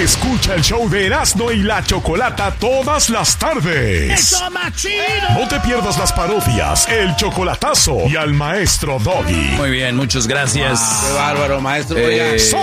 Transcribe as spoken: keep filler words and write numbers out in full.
Escucha el show de Erasmo y la Chocolata todas las tardes. ¡Eso, machino! No te pierdas las parodias, el chocolatazo y al maestro Doggy. Muy bien, muchas gracias. Ah, qué bárbaro, maestro. Eh,